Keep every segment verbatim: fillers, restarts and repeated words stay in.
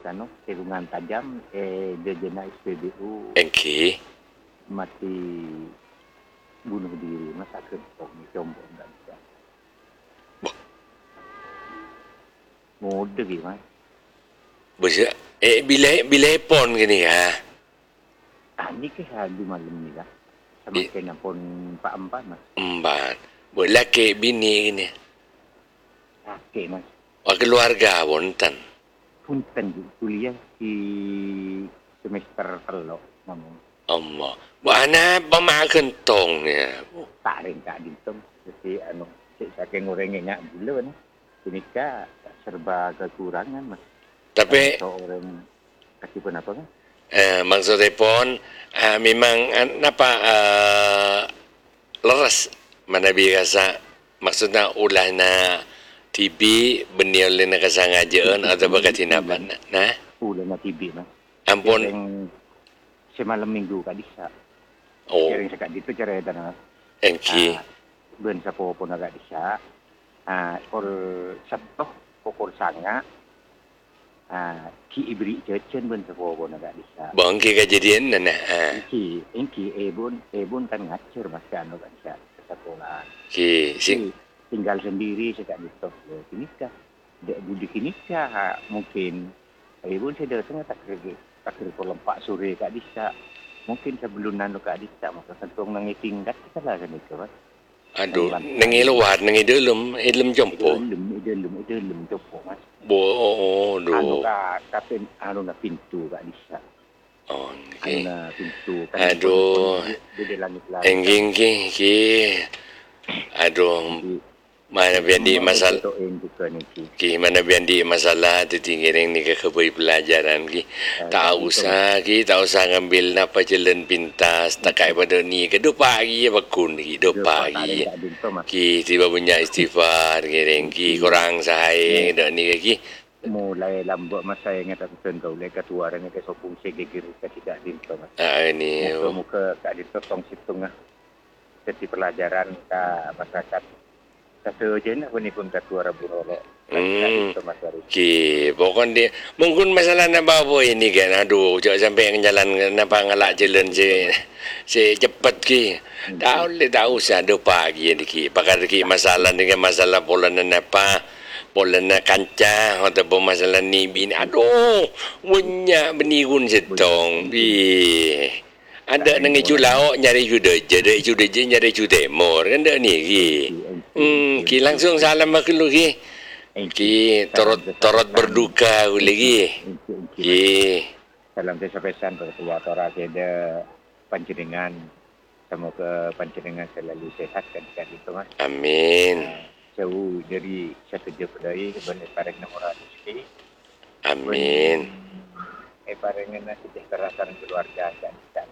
ano, silungan tajam, eh, dia jena S P B U Okey. mati bunuh diri, masa kentong ni, combong tak bisa. Bah. Muda ke, Mas? Bisa, eh, bila, bila pon ke ni, ha? Ah, ni ke hari malam ni lah. Sama I- kena pun Pak Empat, Mas. Empat. Buat laki bini ke ni. Sakit, Mas. Wah, keluarga pun, tan. Punten kuliah di semester telok, namun. Allah. Buat anak pemak kentong ni. Tak ring tak dihitung. Jadi, anu, cik saking orang ingat gula ni. Ini kak serba kekurangan, Mas. Tapi, Kalau orang kasih pun apa kan? eh, maksudnya pun, uh, memang, uh, napa, uh, leras mana biasa. Maksudnya, ulah na T B, benih oleh nak kesangajaan atau bakat tinapan. Nah, Udah nak T B, Mas. ampun. Yang semalam minggu kak bisa. Oh, Yang sekat itu cara itu, Mas. engki. Ben sapo pun agak bisa. Ah, kol sabtoh pokol sanga. Ah, ki ibri cecen ben sapo pun agak bisa. Bangki kejadian na na. Ha. Inki, inki ebun, ebun kan ngacir Mas kan agak bisa ke sekolah. Ki, si, Jadi, tinggal sendiri sekat itu. Kini kah? Dek budi kini kah mungkin ebun saya datang tak kerja tak kerja kolom Pak sore kak bisa. Mungkin sebelum nanu kak bisa maka sentong nangi tingkat kita lah kan itu, Mas. aduh, nangi luar, nangi dalam, ilm jompo. Idem, idem, idem, jompo, Mas. Bo, Anu do. ka, kapin, anu na pintu ka bisa. Oh, Anu okay. na pintu. Aduh. Di langit-langit. Engking ki, ki. Aduh, mana biar di masalah. Ki mana biar di masalah tu tinggiring ni ke kebui pelajaran ki. Tak usah ki, tak usah ngambil napa jalan pintas. Tak kaya pada ni ke dua pagi ya bakun ki, dua pagi. Ki tiba punya istighfar kiring ki kurang sahai dak ni ki. Mulai lambak masa yang ada tentu oleh ketua dan ke sopung segegir ke tidak dinto, Mas. Ah ini. Muka-muka kak dinto tong situng ah. Jadi pelajaran ke masyarakat. Satu je nak pun pun ketua rabu rolok. Hmm. Ki, pokok dia mungkin masalah nak bawa ini kan. Aduh, jangan sampai yang jalan nampak ngalak jalan si si cepat ki. Tak boleh tak usah dua pagi ni ki. Pakar ki masalah dengan masalah pola apa? Pola nak kancah ataupun masalah ni bini. Aduh, banyak benigun setong. Bi. Ada nang icu lauk nyari juda je, dak icu je nyari icu temur kan dak ni ki. Hmm, ki langsung salam makhluk ki. Ki torot torot berduka lagi. Ki. Dalam desa pesan ketua tora ada panjenengan semoga panjenengan selalu sehat kan kan itu, Mas. Amin. Jauh dari satu jam dari benar pareng nomor rezeki. Amin. Eh parengan kesejahteraan keluarga kan kan.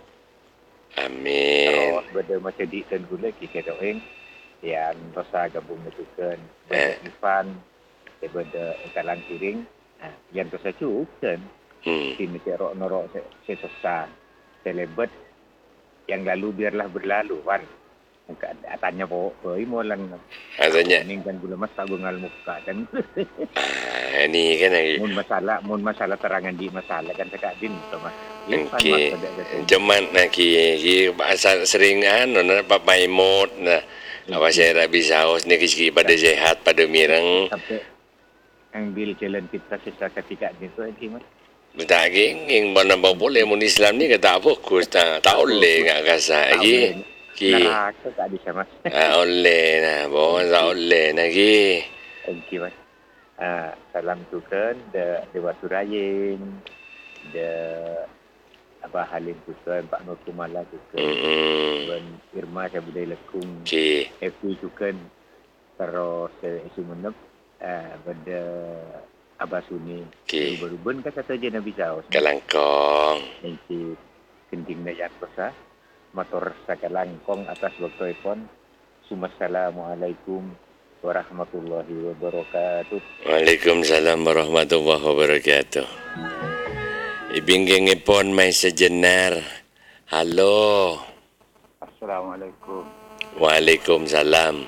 Amin. Terus benda macam di dan gula kita doeng yang rasa gabung metukan benda Ivan benda kalang kiring yang rasa cu kan Hmm. sini cerok norok sesesa selebat yang lalu biarlah berlalu kan tanya po oi molan Katanya. ning kan gula mas tagungal muka dan Ah, ini kan lagi. mun masalah mun masalah terangan di masalah kan sekadin to Mas. Okey. Cuman nak ki ki asal sering anu na papai mod na. Apa saya tak bisa os ni kisi pada sehat pada mirang. Sampai ambil jalan kita secara ketika itu nanti Mas. Tak ging ing mana boleh mun Islam ni kata fokus tak tak boleh ngak kasa lagi. Ki. Neraka tak bisa Mas. Ah oleh nah, bawa tak oleh lagi. Thank you Mas. Ah, salam tukan de Dewa Surayin, de Abah Halim tukan, Pak Nur Kumala tukan, Hmm. dan Irma Syabudai Lekung, Ki. Epi tukan, terus isu menep, ah, pada Abah Suni. Ki. Baru-baru kan kata je Nabi Saus. Kalangkong. Nanti kenting na yak kosa, motor sa kalangkong atas waktu iPhone. Assalamualaikum warahmatullahi wabarakatuh. Waalaikumsalam warahmatullahi wabarakatuh. Ibingging ipon may sejenar. Halo. Assalamualaikum. Waalaikumsalam.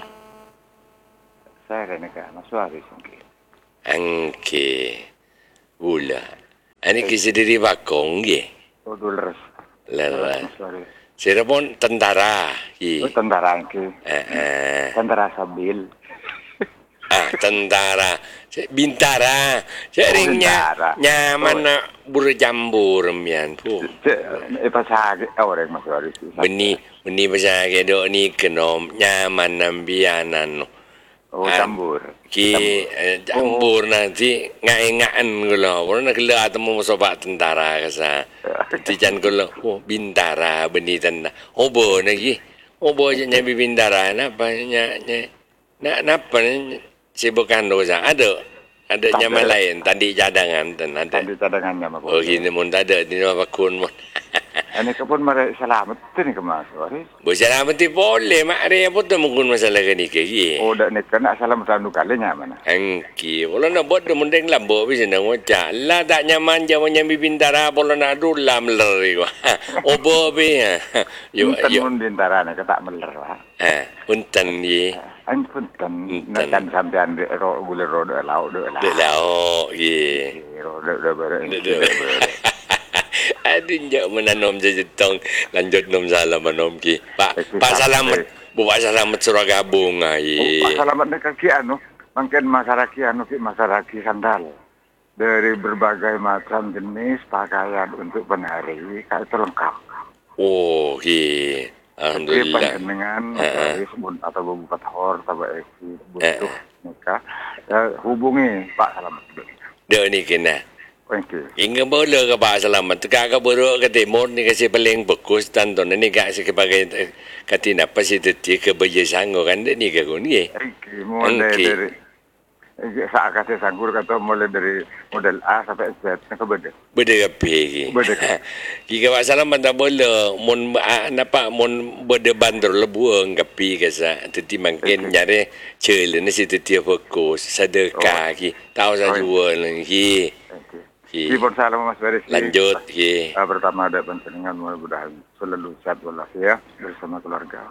Saya nak masuk hari sungki. Angke. Ula. Ani kisah diri bakong ye. Oh, dulres. Leras. Sorry. Sira pun tentara. Ki. Oh, tentara ke. Eh, eh. Tentara Sabil. Ah, tentara. Si- Bintara. Seringnya Bintara. nyaman Oh. nak berjambur mian pu. Eh, pasal orang Mas Waris. Beni beni pasal ke dok ni kenom nyaman nambianan. Oh, Ah, campur. Ki eh, jambur nanti ngai-ngaan gula. Orang nak kela temu sobat tentara kasa. Ti jan gula. Oh, bintara beni tanda. Obo lagi. Obo je nyabi bintara napa nya nya. Nak napa sibukan dosa ada. Ada Tak nyaman ada. lain tadi cadangan dan ada. Tadi cadangannya Mas. Oh, gini mun tak ada di nama kun mun. Ini kepun mereka selamat tu ni ke Mas Waris. Bersama ti boleh mak dia apa tu mungkin masalah ni ke ye. Oh, dak ni kena selamat anu kalinya mana? Angki, kalau nak buat tu mending lambo bisa nak ngocak. Lah tak nyaman jaman nyambi bintara, kalau nak dulu lam leri gua. Obo be. Yo Punten yo. mun bintara ni ketak meler lah. Ah, punten ye. An punten Punten. nak sampean de ro gule ro de lau de la. De lao ye. Ro de de bere. De de. Adin jak menanom jetong lanjut nom salam menom ki. Pak Pak Salamet. Bu Pak Salamet surah gabung ah ye. Oh, selamat ni kaki anu. Mungkin masyarakat anu ki masyarakat sandal. Dari berbagai macam jenis pakaian untuk penari, kayak itu lengkap. Oh, ki. Jadi Alhamdulillah. panjenengan Ha. dari sebut atau bupat hor atau eki Ha. butuh nikah, ya, hubungi Pak Selamat. Dek ni kena. Thank you. Hingga bola ke Pak Selamat. Tukar ke buruk ke timur ni kasi paling bagus. Tanto ni kak si kebagai kati napa si teti ke beja sanggo kan dek ni ke kun ye. Thank you. Mulai Okey. dari eh, saat kasih sanggur kata mulai dari model A sampai Z nak beda. Beda kape ki. Beda kape. Ki ke Pak Selamat tak bola. Mun ah, napa mun beda bandar lebuang kape ke sa. Teti makin nyari cele ni si teti fokus. Sedekah ki. Tahu sa Oh. jual lagi. Thank you. Ki. Sipon salam Mas Beres. Lanjut ki. Uh, pertama ada panjenengan mudah-mudahan selalu sehat walafiat bersama keluarga.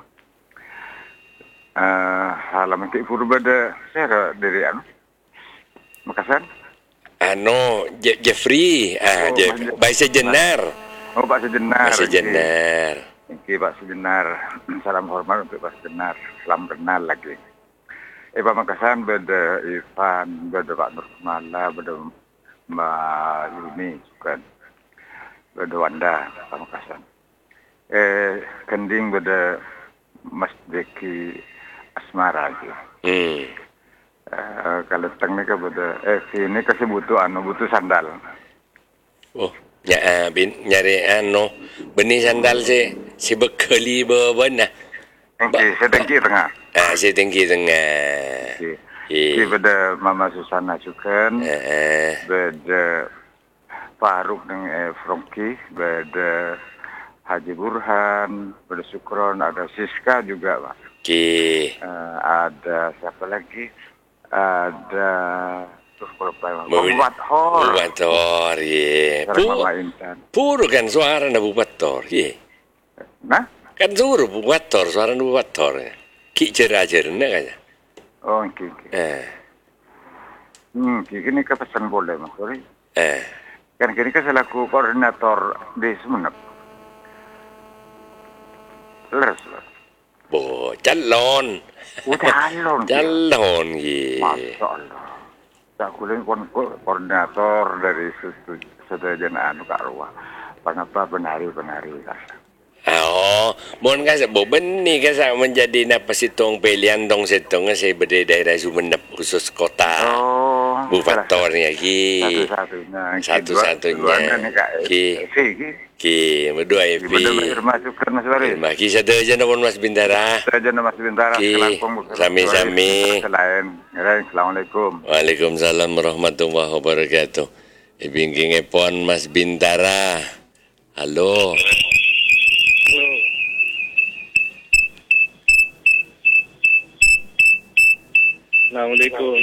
Uh, halaman ke Purba ada saya dari anu Makassar. Ano, Je- Jeffrey, ah, Oh, Jeff, Mas- Baik Sejenar, Oh Pak Sejenar. Baik Sejenar. Oke Pak Sejenar. Salam hormat untuk Pak Sejenar. Salam kenal lagi. Eh Pak Makassar beda Ivan, beda Pak Nurmala, beda Mbak Yuni juga. Beda Wanda Pak Makassar. Eh Kending beda Mas Deki Asmara gitu. Hmm. Uh, kalau teng ni ke beda eh sini kasih butuh anu butuh sandal. Oh, nya, ah, bin, nyari ano, benih sandal si, si bekali beban nah. Okey, saya tengki tengah. Ah, si tinggi tengah. Okey. Eh. Okey, beda Mama Susana Cukan, Ah, beda Faruk dengan eh, Frongki, beda Haji Burhan, beda Sukron, ada Siska juga, Pak. ki, Uh, ada siapa lagi? Ada tuh kalau Pak Mobil- Buat Hor. bubator, ye. Sekarang Pu, Mama Intan. puro kan suara na bubator, ye. Nah? Kan suruh bubator, suara na bubator. Ki jera-jera kan. Oh, okey, okey. Ah, Hmm, kini ke pesan boleh, Mas. Sorry. ah. Kan kini kan selaku koordinator di Sumenep. Leres, Pak. Bo, calon. Oh, calon. Calon, ye. Masya Allah. Tak kulit kon ko- koordinator dari setujuan anu Kak Ruah. Kenapa penari-penari kan? Oh, mohon kasih bo benih kasih menjadi napa sitong pilihan dong sitong saya berdiri daerah Sumenep khusus kota. Oh, Bupatornya ki. satu-satunya. Satu-satunya. Nih Kak. Ki. Si, ki. Ki, berdua Di Epi. bener masukkan Mas Waris. Terima kasih satu aja nombor Mas Bintara. Saja Mas Bintara. Ki. Kelangkung, Mas Sami-sami. Waris. Selain, Assalamualaikum. Waalaikumsalam warahmatullahi wabarakatuh. Ibingking epon Mas Bintara. Halo. Assalamualaikum.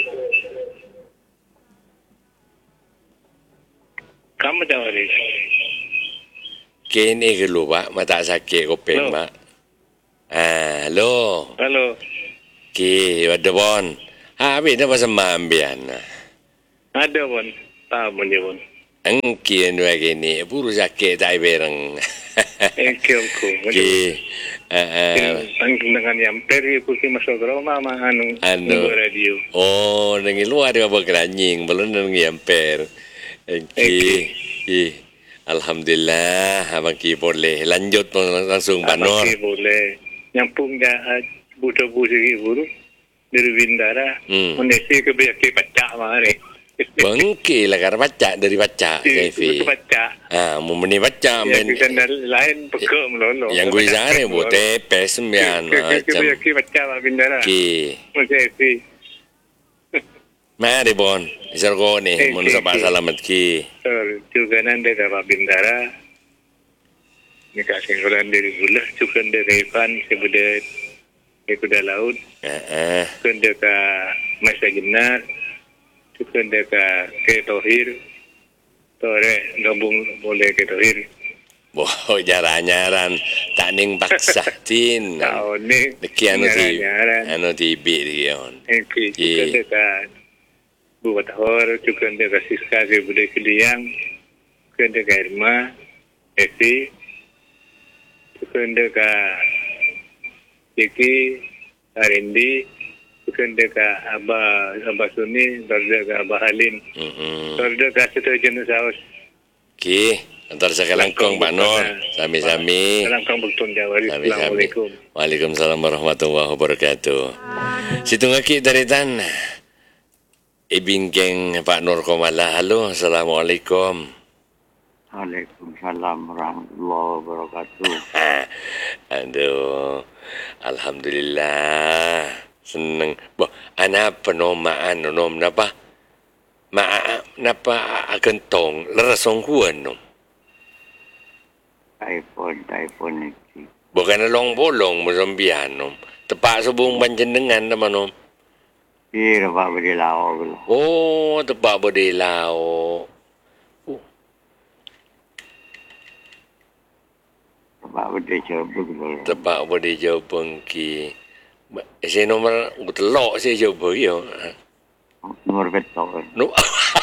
Kamu dah Waris? Kini ke lu pak, mata sakit kopeng Halo. mak. Ah, halo. Halo. Ki, ada bon. Ha, habis dah pasal mambian. Ada pun. Tak pun dia pun. Angkian begini, buru sakit tak bereng. Eh, kau ko. Ki, ah, ah. Ang dengan yang peri ko si masuk rumah mah anu Anu. radio. Oh, nengi luar dia berkeranying, belum nengi amper. Ki, ki. Alhamdulillah, abang ki boleh lanjut langsung Banor. Abang boleh. Nyampung dah buta-buta segi buru dari Bindara. Hmm. Mendesi ke biar ke pacak mari. Bangki lah karena baca dari baca, Saifi. Itu pacak. Ah, mau meni baca Ya, men. kita lain pekak melolo. Yang gue sare buat tepes sembilan Ke macam. biar ke pacak lah Bindara. Ki, Mendesi. mari bon, isar ko ni, Eh, mun ki, sabah ki. salamat ki. Juga nanti dapat Bindara. Ni kasih orang dari gula, cukan dari Ipan, sebuah kuda laut, Ah, ah. cukan dia ke Masa Genar, cukan dia ke ke Tohir, tore gabung boleh ke Tohir. Boh, jaran-jaran tak ning paksa tin. Tahu ni, Deki anu ti, nyaran-nyaran. anu ti bi dion. Engki, cukan dia ke Buat Hor, cukan dia ke Siska, ke Budaya Keliang, cukan dia ke Irma, Evi, cukan dia ke Ciki, Arendi, bukan dekat Abah Abah Suni, baru dekat Abah Halim, Hmm. baru dekat satu jenis saus. Ki, antar sakalangkong Pak Nur, sami-sami. Langkang betul Jawa. Sami-sami. Assalamualaikum. Waalaikumsalam warahmatullahi wabarakatuh. Situng aki dari tan. Ibing geng Pak Nur Komala. Halo, Assalamualaikum. Waalaikumsalam warahmatullahi wabarakatuh. Aduh, Alhamdulillah. Seneng. Boh, ana penomaan nom napa? Ma napa agentong lerasong kuan nom. Telepon, telepon ini. Bukan long bolong Mozambian nom. Tepak subung panjenengan nama nom. Iya, Pak Bedilau. Oh, tepak bodilau. Pak Bedilau betul. Tepak bodi jauh bengki. Saya nomor telok saya jauh bagi yo. Nomor betul. No.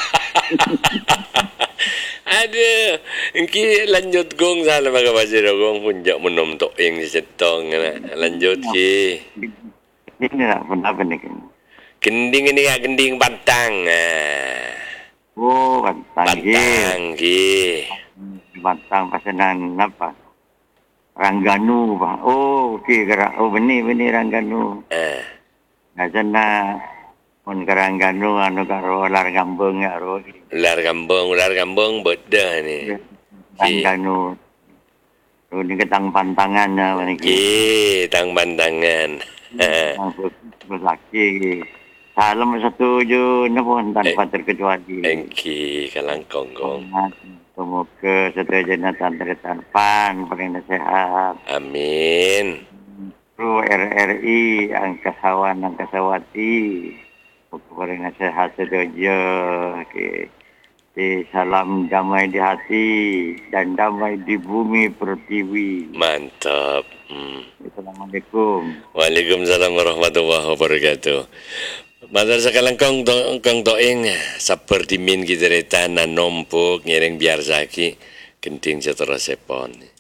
Ada. Engki lanjut gong sana maka pasir gong punjak menom tok yang setong na. Lanjut ki. Ini nak pernah apa ni? Gending ini ya gending bantang. Ah. Oh, bantang ki. Bantang ki. Bantang pasanan apa? Rangganu, Pak. Oh, okey, gerak. Oh, benih, benih Rangganu. Ah. Nah, sana pun ke Rangganu, anu karo lar gambung ya, ro. Ular kambung, ular kambung beda ni. Rangganu. Oh, ni ketang pantangan ya, mana ki. Ki, tang bantangan. Terus laki. Salam satu je, ni pun tanpa terkecuali. Engki kalangkong gong. Semoga setelah jenazah terdepan, paling sehat. Amin. Kru R R I, Angkasawan, Angkasawati. Paling sehat sedoja. Okay. Okay. Salam damai di hati dan damai di bumi pertiwi. Mantap. Hmm. Assalamualaikum. Waalaikumsalam warahmatullahi wabarakatuh. Madar sakalang kong to, kong toing seperti min kita reta na nompok ngereng biar saki kenting seterusepon.